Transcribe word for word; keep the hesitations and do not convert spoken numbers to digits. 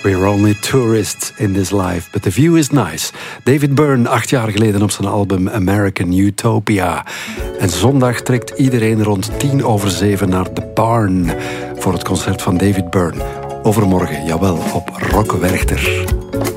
We're only tourists in this life, but the view is nice. David Byrne, acht jaar geleden op zijn album American Utopia. En zondag trekt iedereen rond tien over zeven naar The Barn voor het concert van David Byrne. Overmorgen, jawel, op Rock Werchter.